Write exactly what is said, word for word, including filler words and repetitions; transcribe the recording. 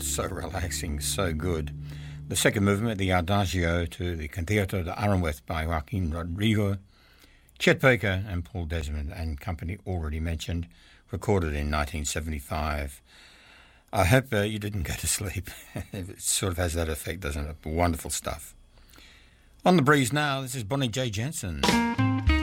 so relaxing, so good. The second movement, the Adagio to the Concierto de Aranjuez by Joaquin Rodrigo, Chet Baker and Paul Desmond and company already mentioned, recorded in nineteen seventy-five. I hope uh, you didn't go to sleep. It sort of has that effect, doesn't it? Wonderful stuff. On the breeze now, this is Bonnie J. Jensen.